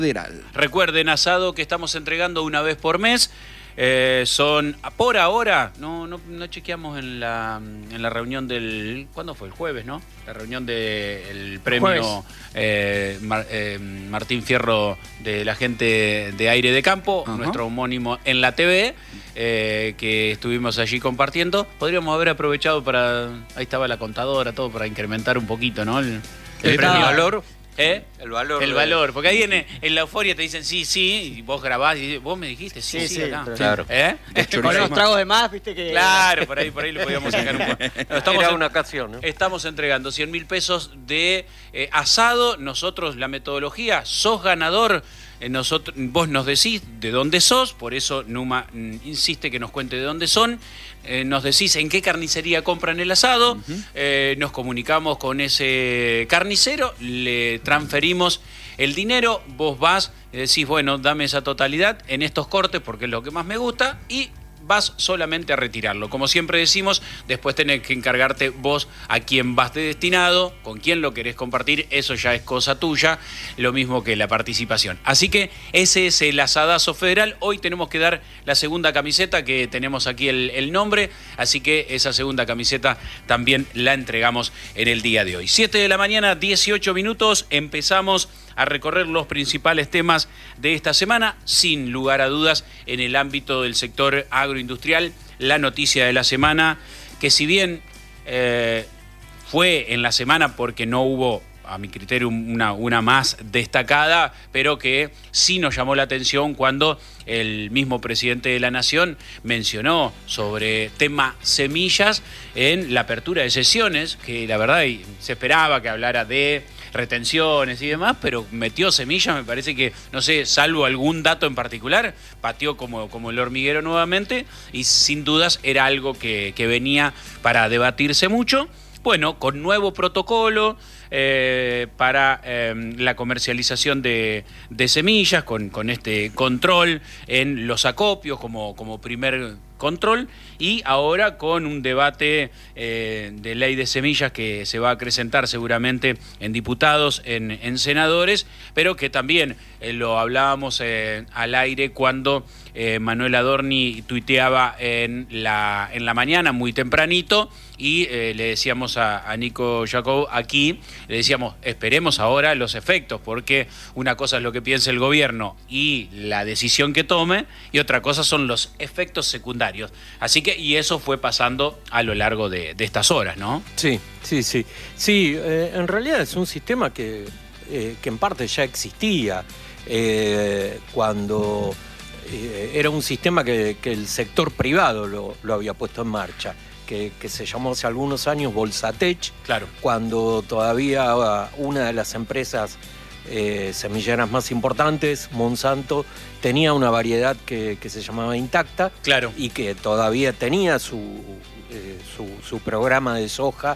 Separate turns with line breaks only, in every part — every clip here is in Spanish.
Federal.
Recuerden, asado que estamos entregando una vez por mes. Son, por ahora, no chequeamos en la reunión del... ¿Cuándo fue? El jueves, ¿no? La reunión del premio Martín Fierro de la gente de Aire de Campo, nuestro homónimo en la TV, que estuvimos allí compartiendo. Podríamos haber aprovechado para... Ahí estaba la contadora, todo para incrementar un poquito, ¿no? El premio valor. El valor, porque ahí en la euforia te dicen sí, y vos grabás y vos me dijiste sí, acá.
Claro.
Con los tragos de más, viste que...
Claro, por ahí lo podíamos sacar un poco.
Era una ocasión, ¿no?
Estamos entregando 100.000 pesos de asado. Nosotros, la metodología, sos ganador. Vos nos decís de dónde sos, por eso Numa insiste que nos cuente de dónde son. Nos decís en qué carnicería compran el asado, nos comunicamos con ese carnicero, le transferimos el dinero, vos vas, decís, bueno, dame esa totalidad en estos cortes porque es lo que más me gusta y vas solamente a retirarlo. Como siempre decimos, después tenés que encargarte vos a quién vas de destinado, con quién lo querés compartir, eso ya es cosa tuya, lo mismo que la participación. Así que ese es el asadazo federal. Hoy tenemos que dar la segunda camiseta, que tenemos aquí el nombre, así que esa segunda camiseta también la entregamos en el día de hoy. 7 de la mañana, 18 minutos, empezamos a recorrer los principales temas de esta semana, sin lugar a dudas, en el ámbito del sector agroindustrial. La noticia de la semana, que si bien fue en la semana porque no hubo, a mi criterio, una más destacada, pero que sí nos llamó la atención cuando el mismo presidente de la Nación mencionó sobre tema semillas en la apertura de sesiones, que la verdad se esperaba que hablara de retenciones y demás, pero metió semillas, me parece que, no sé, salvo algún dato en particular, pateó como el hormiguero nuevamente, y sin dudas era algo que venía para debatirse mucho. Bueno, con nuevo protocolo para la comercialización de semillas, con este control en los acopios como primer control, y ahora con un debate de ley de semillas que se va a acrecentar seguramente en diputados, en senadores, pero que también lo hablábamos al aire cuando Manuel Adorni tuiteaba en la mañana muy tempranito, y le decíamos a Nico Jacob aquí, le decíamos, esperemos ahora los efectos, porque una cosa es lo que piensa el gobierno y la decisión que tome, y otra cosa son los efectos secundarios. Así que, y eso fue pasando a lo largo de estas horas, ¿no?
Sí, en realidad es un sistema que en parte ya existía cuando era un sistema que el sector privado lo había puesto en marcha, que se llamó hace algunos años Bolsatech,
claro,
cuando todavía una de las empresas semilleras más importantes, Monsanto, tenía una variedad que se llamaba Intacta,
claro,
y que todavía tenía su programa de soja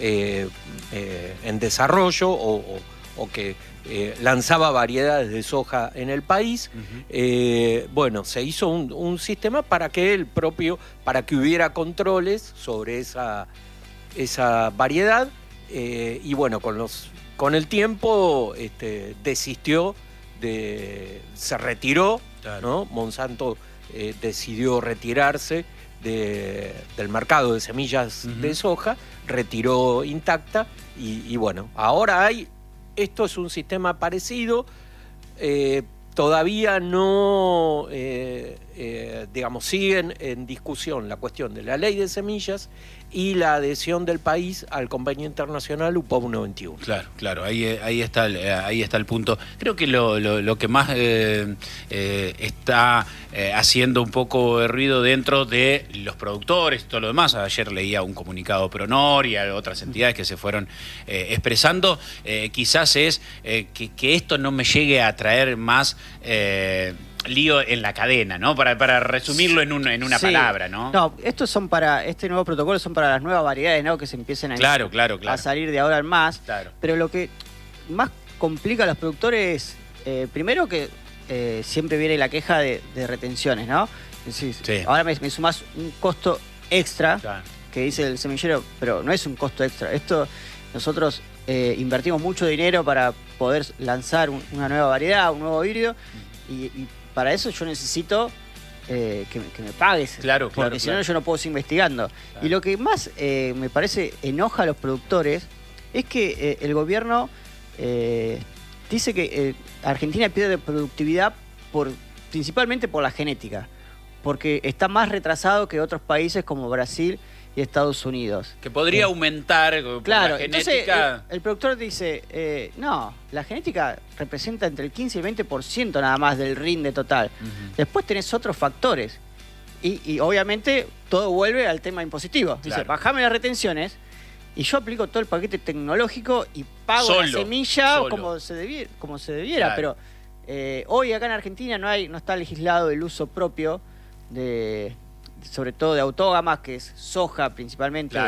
en desarrollo, o que lanzaba variedades de soja en el país. Bueno, se hizo un sistema para que hubiera controles sobre esa variedad, y bueno, con el tiempo desistió, se retiró, claro, ¿no? Monsanto decidió retirarse del mercado de semillas de soja, retiró Intacta, y bueno, ahora esto es un sistema parecido, todavía no, digamos, siguen en discusión la cuestión de la ley de semillas y la adhesión del país al convenio internacional UPOV 91.
Claro, ahí está el punto. Creo que lo que más está haciendo un poco de ruido dentro de los productores y todo lo demás, ayer leía un comunicado Pronor y a otras entidades que se fueron expresando, quizás es que esto no me llegue a traer más lío en la cadena, ¿no? Para resumirlo en una palabra, ¿no?
No, este nuevo protocolo son para las nuevas variedades, ¿no? Que se empiecen a salir de ahora en más. Claro. Pero lo que más complica a los productores, primero que siempre viene la queja de retenciones, ¿no? Sí. Ahora me sumás un costo extra, claro, que dice el semillero, pero no es un costo extra. Nosotros invertimos mucho dinero para poder lanzar una nueva variedad, un nuevo híbrido, y para eso yo necesito que me pagues, porque si no yo no puedo seguir investigando. Claro. Y lo que más me parece enoja a los productores es que el gobierno dice que Argentina pierde productividad principalmente por la genética, porque está más retrasado que otros países como Brasil y Estados Unidos.
Que podría aumentar por la genética.
Entonces el productor dice, no, la genética representa entre el 15 y el 20% nada más del rinde total. Después tenés otros factores. Y obviamente todo vuelve al tema impositivo. Dice, bajame las retenciones y yo aplico todo el paquete tecnológico y pago la semilla como se debiera. Claro. Pero hoy acá en Argentina no está legislado el uso propio sobre todo de autógamas, que es soja principalmente,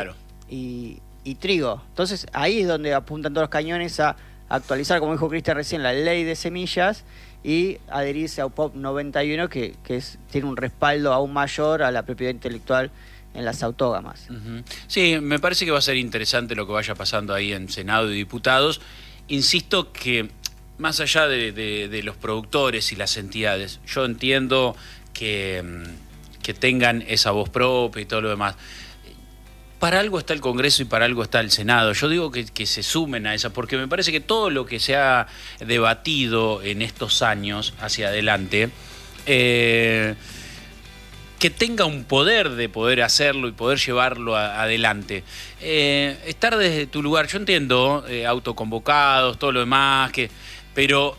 y trigo. Entonces ahí es donde apuntan todos los cañones a actualizar, como dijo Cristian recién, la ley de semillas y adherirse a UPOP 91, que tiene un respaldo aún mayor a la propiedad intelectual en las autógamas.
Sí, me parece que va a ser interesante lo que vaya pasando ahí en Senado y Diputados. Insisto que más allá de los productores y las entidades, yo entiendo que tengan esa voz propia y todo lo demás. Para algo está el Congreso y para algo está el Senado. Yo digo que se sumen a esa, porque me parece que todo lo que se ha debatido en estos años hacia adelante, que tenga un poder de poder hacerlo y poder llevarlo adelante. Estar desde tu lugar, yo entiendo, autoconvocados, todo lo demás, pero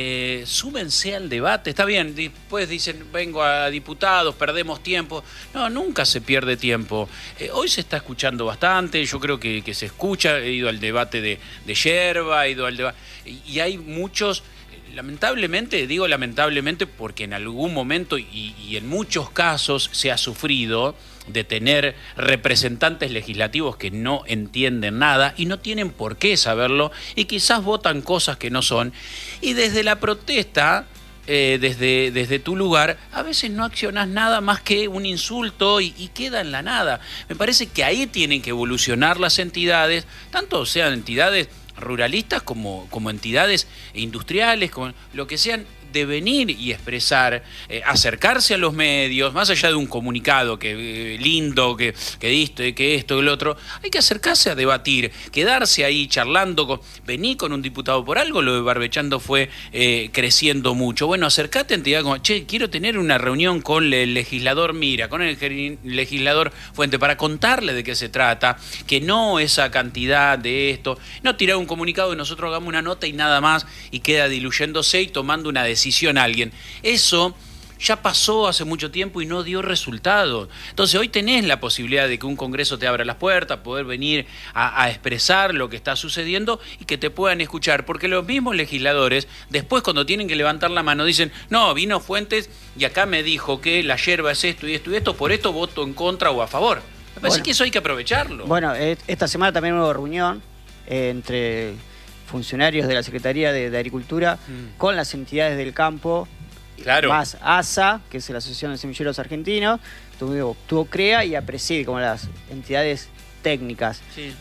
súmense al debate. Está bien, después dicen, vengo a diputados, perdemos tiempo. No, nunca se pierde tiempo. Hoy se está escuchando bastante, yo creo que se escucha. He ido al debate de yerba, he ido al debate, y hay muchos. Lamentablemente, digo lamentablemente porque en algún momento y en muchos casos se ha sufrido de tener representantes legislativos que no entienden nada y no tienen por qué saberlo y quizás votan cosas que no son. Y desde la protesta, desde tu lugar, a veces no accionás nada más que un insulto y queda en la nada. Me parece que ahí tienen que evolucionar las entidades, tanto sean entidades ruralistas como entidades industriales, como lo que sean, de venir y expresar, acercarse a los medios, más allá de un comunicado que lindo, que diste, que esto, que el otro, hay que acercarse a debatir, quedarse ahí charlando, venir con un diputado. Por algo lo de Barbechando fue creciendo mucho. Bueno, acercate a entidades como, quiero tener una reunión con el legislador Mira, con el legislador Fuente, para contarle de qué se trata, que no esa cantidad de esto, no tirar un comunicado y nosotros hagamos una nota y nada más, y queda diluyéndose y tomando una decisión a alguien. Eso ya pasó hace mucho tiempo y no dio resultado. Entonces hoy tenés la posibilidad de que un Congreso te abra las puertas, poder venir a expresar lo que está sucediendo y que te puedan escuchar, porque los mismos legisladores después, cuando tienen que levantar la mano, dicen, no, vino Fuentes y acá me dijo que la yerba es esto y esto y esto, por esto voto en contra o a favor. Me parece que eso hay que aprovecharlo.
Bueno, esta semana también hubo reunión entre funcionarios de la Secretaría de Agricultura con las entidades del campo, más ASA, que es la Asociación de Semilleros Argentinos, tuvo CREA y APRESID como las entidades técnicas.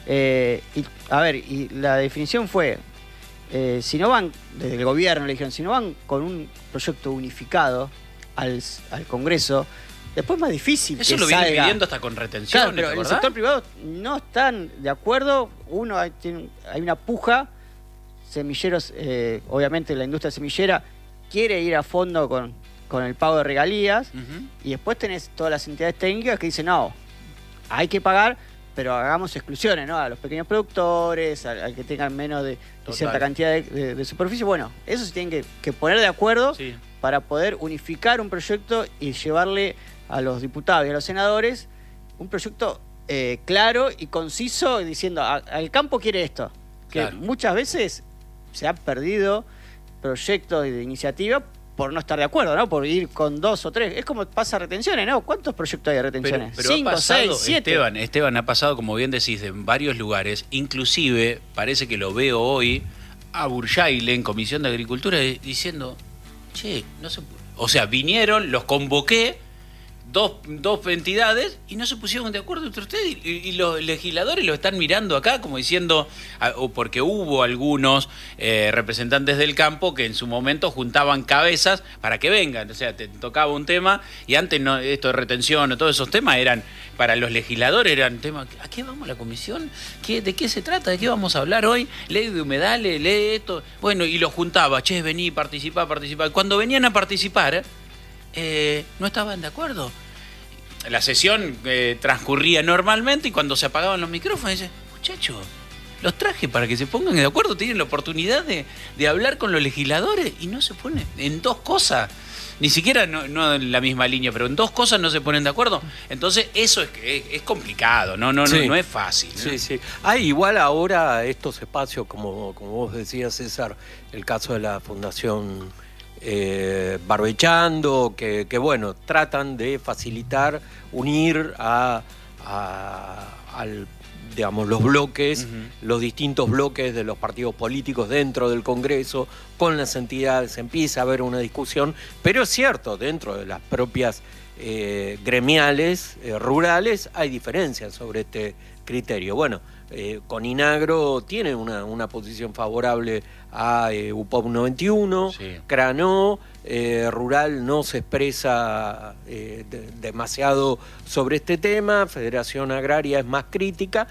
Y la definición fue, si no van, desde el gobierno le dijeron, si no van con un proyecto unificado al Congreso, después es más difícil.
Eso lo viene pidiendo hasta con retenciones.
Claro, pero el sector privado no están de acuerdo. Hay una puja. Semilleros, obviamente la industria semillera quiere ir a fondo con el pago de regalías, y después tenés todas las entidades técnicas que dicen, no, hay que pagar, pero hagamos exclusiones, ¿no? A los pequeños productores, al que tengan menos de cierta cantidad de superficie. Bueno, eso se tienen que poner de acuerdo para poder unificar un proyecto y llevarle a los diputados y a los senadores un proyecto claro y conciso, diciendo, al campo quiere esto. Que muchas veces se han perdido proyectos de iniciativa por no estar de acuerdo, ¿no? Por ir con 2 o 3. Es como pasa retenciones, ¿no? ¿Cuántos proyectos hay de retenciones?
Pero 5, 6, 7. Esteban, ha pasado, como bien decís, en varios lugares. Inclusive, parece que lo veo hoy, a Burjaile, en Comisión de Agricultura, diciendo, no se puede. O sea, vinieron, los convoqué, dos entidades y no se pusieron de acuerdo entre ustedes y los legisladores lo están mirando acá como diciendo, porque hubo algunos representantes del campo que en su momento juntaban cabezas para que vengan, o sea, te tocaba un tema y antes no, esto de retención o todos esos temas eran, para los legisladores eran temas, ¿a qué vamos a la comisión? ¿De qué se trata? ¿De qué vamos a hablar hoy? Ley de humedales, lee esto, bueno, y los juntaba, che, vení, participá. Cuando venían a participar, no estaban de acuerdo. La sesión transcurría normalmente y cuando se apagaban los micrófonos, dice, muchachos, los traje para que se pongan de acuerdo, tienen la oportunidad de hablar con los legisladores y no se ponen en dos cosas. Ni siquiera no en la misma línea, pero en dos cosas no se ponen de acuerdo. Entonces eso es complicado, no es fácil, ¿no?
Sí. Hay igual ahora estos espacios, como vos decías, César, el caso de la Fundación Barbechando, que bueno, tratan de facilitar, unir digamos, los bloques, los distintos bloques de los partidos políticos dentro del Congreso, con las entidades, empieza a haber una discusión, pero es cierto, dentro de las propias gremiales rurales hay diferencias sobre este criterio. Bueno, Coninagro tiene una posición favorable a UPOP 91, sí. Cranó, Rural no se expresa demasiado sobre este tema, Federación Agraria es más crítica,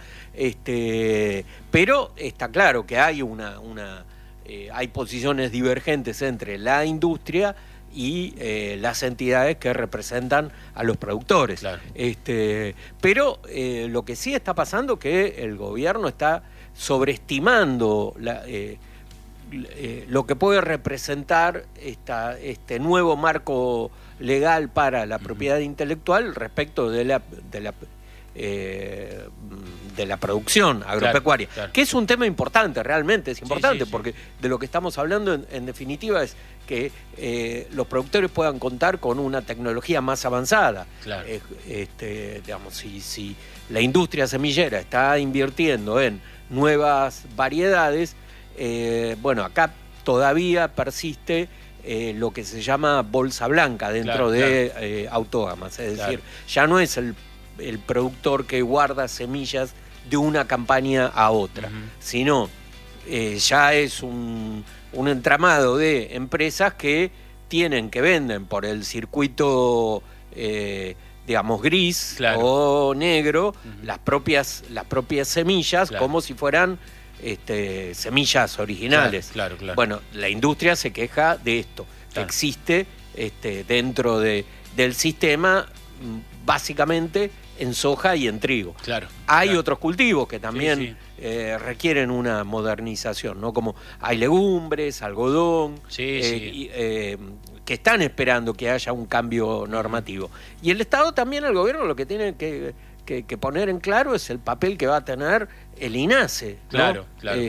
pero está claro que hay hay posiciones divergentes entre la industria y las entidades que representan a los productores. Claro. Pero lo que sí está pasando es que el gobierno está sobreestimando lo que puede representar este nuevo marco legal para la propiedad intelectual respecto de la producción agropecuaria, claro. Que es un tema importante, realmente es importante, sí. Porque de lo que estamos hablando en definitiva es que los productores puedan contar con una tecnología más avanzada. Claro. Digamos, si la industria semillera está invirtiendo en nuevas variedades, bueno, acá todavía persiste lo que se llama bolsa blanca dentro de autógamas, es decir, ya no es el productor que guarda semillas de una campaña a otra, sino ya es un entramado de empresas que venden por el circuito digamos gris o negro las propias semillas, claro. Como si fueran semillas originales. Claro. Bueno, la industria se queja de esto, que existe dentro del sistema básicamente en soja y en trigo. Claro. Hay otros cultivos que también requieren una modernización, ¿no? Como hay legumbres, algodón, que están esperando que haya un cambio normativo. Y el Estado también, el gobierno, lo que tiene que poner en claro es el papel que va a tener el INASE, ¿no? Claro.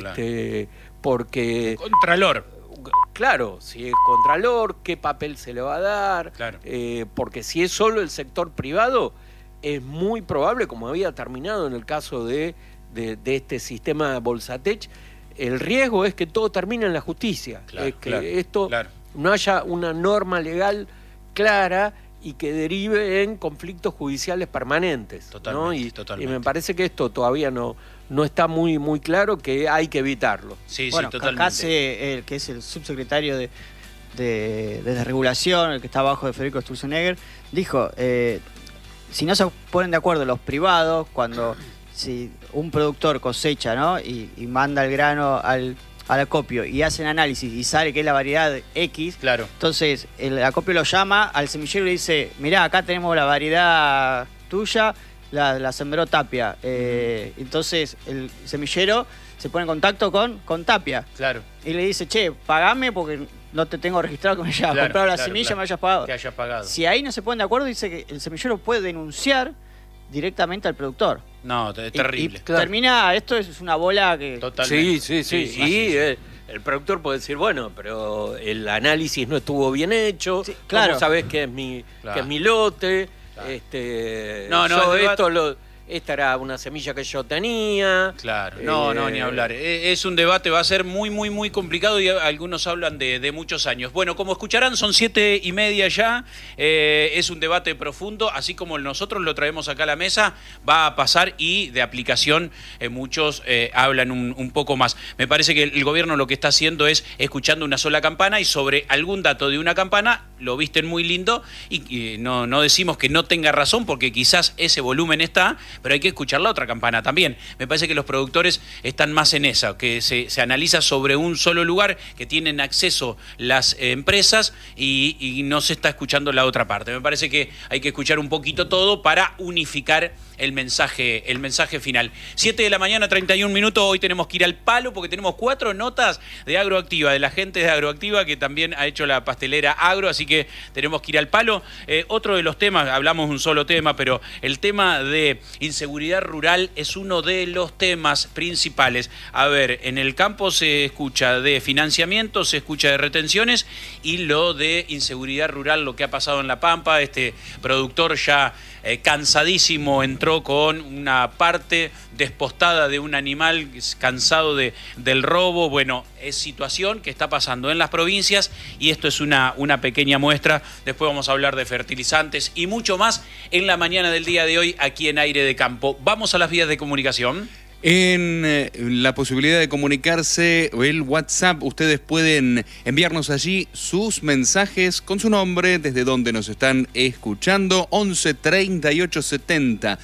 Porque...
Contralor.
Claro, si es contralor, qué papel se le va a dar, claro. Porque si es solo el sector privado, es muy probable, como había terminado en el caso de este sistema Bolsatech, el riesgo es que todo termine en la justicia, es que esto no haya una norma legal clara y que derive en conflictos judiciales permanentes. Totalmente, ¿no? Y me parece que esto todavía no está muy claro, que hay que evitarlo.
Sí, totalmente. Cacase, que es el subsecretario de Desregulación, el que está abajo de Federico Sturzenegger, dijo, si no se ponen de acuerdo los privados, si un productor cosecha, ¿no? y manda el grano al acopio y hacen análisis y sale que es la variedad X, claro. Entonces el acopio lo llama al semillero y le dice, mirá, acá tenemos la variedad tuya, la sembró Tapia. Entonces el semillero se pone en contacto con Tapia. Claro. Y le dice, che, pagame porque no te tengo registrado que me hayas comprado la semilla, me hayas pagado.
Que hayas pagado.
Si ahí no se ponen de acuerdo, dice que el semillero puede denunciar directamente al productor.
No, es terrible.
Y termina, esto es una bola que...
Totalmente. Sí. Y el productor puede decir, bueno, pero el análisis no estuvo bien hecho, sí, claro. ¿Cómo sabés que es mi lote? Claro. esta era una semilla que yo tenía.
Claro, no, ni hablar. Es un debate, va a ser muy, muy, muy complicado y algunos hablan de muchos años. Bueno, como escucharán, son 7:30 ya. Es un debate profundo, así como nosotros lo traemos acá a la mesa, va a pasar y de aplicación muchos hablan un poco más. Me parece que el gobierno lo que está haciendo es escuchando una sola campana y sobre algún dato de una campana lo visten muy lindo y no decimos que no tenga razón porque quizás ese volumen está, pero hay que escuchar la otra campana también. Me parece que los productores están más en esa, que se analiza sobre un solo lugar, que tienen acceso las empresas y no se está escuchando la otra parte. Me parece que hay que escuchar un poquito todo para unificar el mensaje final. 7:31 a.m, hoy tenemos que ir al palo porque tenemos 4 notas de Agroactiva, de la gente de Agroactiva que también ha hecho la pastelera Agro, así que tenemos que ir al palo. Otro de los temas, hablamos un solo tema, pero el tema de inseguridad rural es uno de los temas principales. A ver, en el campo se escucha de financiamiento, se escucha de retenciones y lo de inseguridad rural, lo que ha pasado en La Pampa, este productor ya cansadísimo entró con una parte despostada de un animal cansado del robo. Bueno, es situación que está pasando en las provincias y esto es una pequeña muestra. Después vamos a hablar de fertilizantes y mucho más en la mañana del día de hoy aquí en Aire de Campo. Vamos a las vías de comunicación.
En la posibilidad de comunicarse, el WhatsApp, ustedes pueden enviarnos allí sus mensajes con su nombre, desde donde nos están escuchando. 11 38 70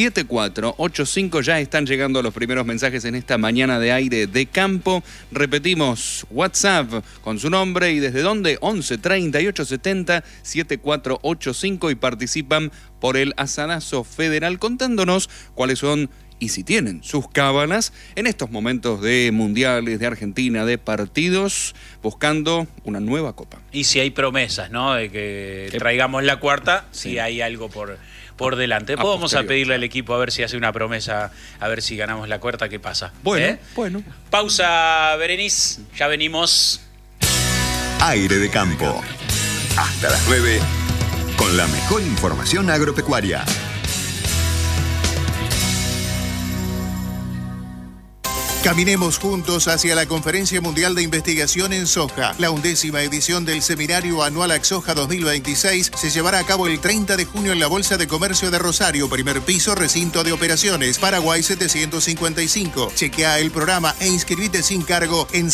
7485. Ya están llegando los primeros mensajes en esta mañana de Aire de Campo. Repetimos, WhatsApp con su nombre y desde dónde, 11 38 70 7485, y participan por el asadazo federal contándonos cuáles son y si tienen sus cábalas en estos momentos de mundiales, de Argentina, de partidos, buscando una nueva copa.
Y si hay promesas, ¿no? De que traigamos la cuarta, si hay algo por delante. Vamos a pedirle al equipo a ver si hace una promesa, a ver si ganamos la cuarta, ¿qué pasa?
Bueno.
Pausa, Berenice, ya venimos.
Aire de Campo. Hasta las 9, con la mejor información agropecuaria.
Caminemos juntos hacia la Conferencia Mundial de Investigación en Soja. La 11ª edición del Seminario Anual AgSoja 2026 se llevará a cabo el 30 de junio en la Bolsa de Comercio de Rosario, primer piso, recinto de operaciones, Paraguay 755. Chequea el programa e inscribite sin cargo en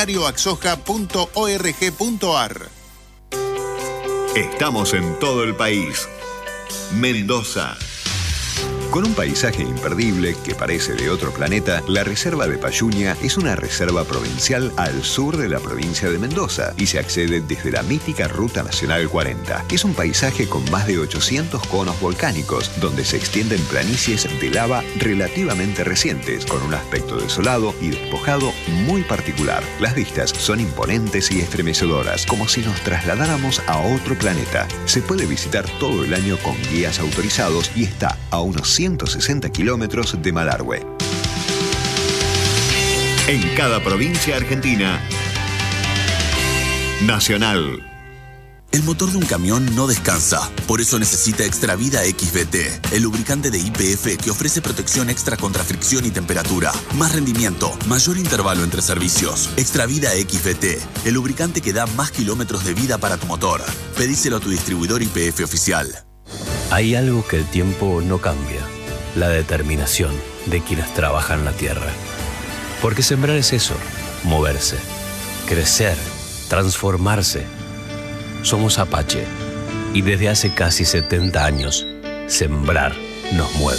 seminarioagsoja.org.ar.
Estamos en todo el país. Mendoza. Con un paisaje imperdible que parece de otro planeta, la Reserva de Payuña es una reserva provincial al sur de la provincia de Mendoza y se accede desde la mítica Ruta Nacional 40. Es un paisaje con más de 800 conos volcánicos, donde se extienden planicies de lava relativamente recientes, con un aspecto desolado y despojado muy particular. Las vistas son imponentes y estremecedoras, como si nos trasladáramos a otro planeta. Se puede visitar todo el año con guías autorizados y está a unos 160 kilómetros de Malargüe. En cada provincia argentina. Nacional.
El motor de un camión no descansa, por eso necesita Extravida XVT, el lubricante de YPF que ofrece protección extra contra fricción y temperatura, más rendimiento, mayor intervalo entre servicios. Extravida XVT, el lubricante que da más kilómetros de vida para tu motor. Pedíselo a tu distribuidor YPF oficial.
Hay algo que el tiempo no cambia, la determinación de quienes trabajan la tierra. Porque sembrar es eso, moverse, crecer, transformarse. Somos Apache y desde hace casi 70 años, sembrar nos mueve.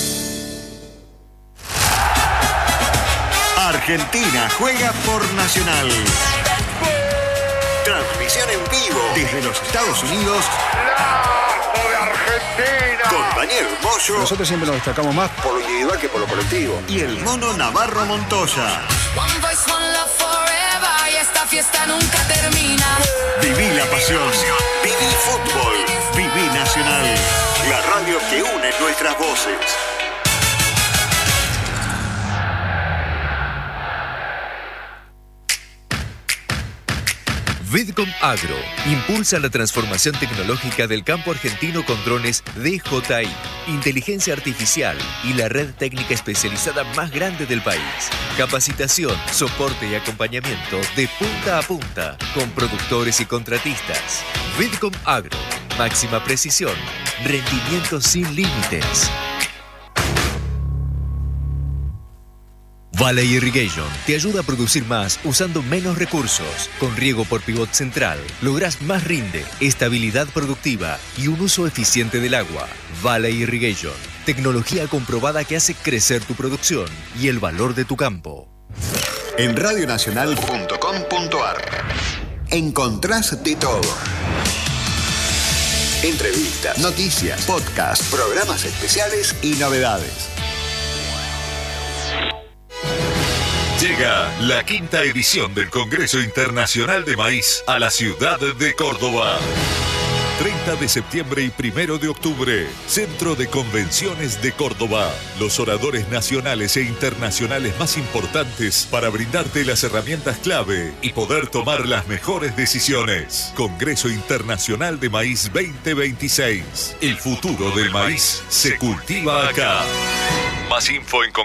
Argentina juega por Nacional. Transmisión en vivo desde los Estados Unidos. De Argentina. Con Daniel Moyo.
Nosotros siempre nos destacamos más por lo individual que por lo colectivo.
Y el mono Navarro Montoya.
One voice, one love forever. Y esta fiesta nunca termina.
Viví la pasión. Viví fútbol. Viví Nacional. La radio que une nuestras voces.
Vidcom Agro impulsa la transformación tecnológica del campo argentino con drones DJI, inteligencia artificial y la red técnica especializada más grande del país. Capacitación, soporte y acompañamiento de punta a punta con productores y contratistas. Vidcom Agro, máxima precisión, rendimiento sin límites. Valley Irrigation te ayuda a producir más usando menos recursos. Con riego por pivot central, lográs más rinde, estabilidad productiva y un uso eficiente del agua. Valley Irrigation, tecnología comprobada que hace crecer tu producción y el valor de tu campo.
En radionacional.com.ar encontrás de todo. Entrevistas, noticias, podcasts, programas especiales y novedades.
Llega la 5ª edición del Congreso Internacional de Maíz a la ciudad de Córdoba. 30 de septiembre y 1 de octubre, Centro de Convenciones de Córdoba. Los oradores nacionales e internacionales más importantes para brindarte las herramientas clave y poder tomar las mejores decisiones. Congreso Internacional de Maíz 2026. El futuro del maíz se cultiva acá. Más info en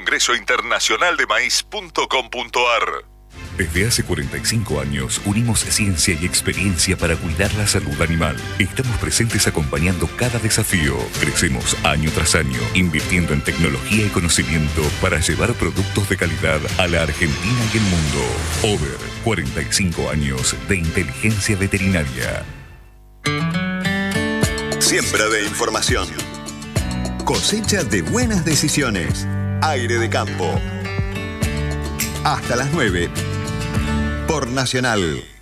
congresointernacionaldemaíz.com.ar.
Desde hace 45 años unimos ciencia y experiencia para cuidar la salud animal. Estamos presentes acompañando cada desafío. Crecemos año tras año, invirtiendo en tecnología y conocimiento para llevar productos de calidad a la Argentina y el mundo. Over 45 años de inteligencia veterinaria.
Siembra de información. Cosecha de buenas decisiones. Aire de campo. Hasta las 9. Por Nacional.